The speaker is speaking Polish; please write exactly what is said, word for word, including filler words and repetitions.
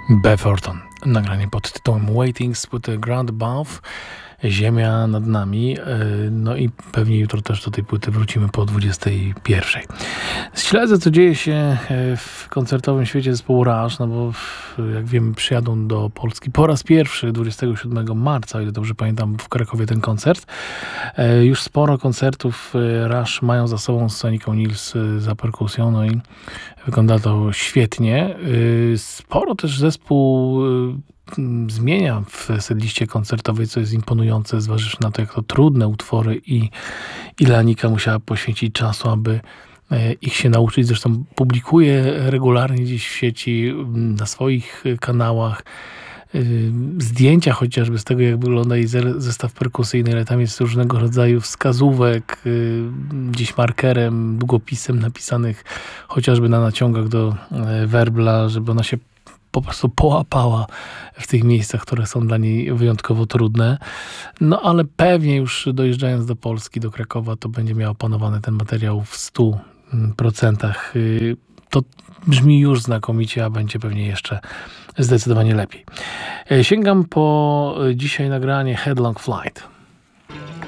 Beth Orton. Nagranie pod tytułem Waiting z płyty Ground Above. Ziemia nad nami. No i pewnie jutro też do tej płyty wrócimy po dwudziestej pierwszej. Śledzę, co dzieje się w koncertowym świecie zespołu Rush, no bo jak wiemy, przyjadą do Polski po raz pierwszy dwudziestego siódmego marca, o ile dobrze pamiętam, w Krakowie ten koncert. Już sporo koncertów Rush mają za sobą z Soniką Nils za perkusją, no i wygląda to świetnie. Sporo też zespół zmienia w setliście koncertowej, co jest imponujące, zważywszy na to, jak to trudne utwory i ile Anika musiała poświęcić czasu, aby ich się nauczyć. Zresztą publikuje regularnie gdzieś w sieci, na swoich kanałach zdjęcia chociażby z tego, jak wygląda jej zestaw perkusyjny, ale tam jest różnego rodzaju wskazówek, gdzieś markerem, długopisem napisanych chociażby na naciągach do werbla, żeby ona się po prostu połapała w tych miejscach, które są dla niej wyjątkowo trudne. No ale pewnie już dojeżdżając do Polski, do Krakowa, to będzie miał opanowany ten materiał w stu procentach. To brzmi już znakomicie, a będzie pewnie jeszcze zdecydowanie lepiej. Sięgam po dzisiaj nagranie Headlong Flight.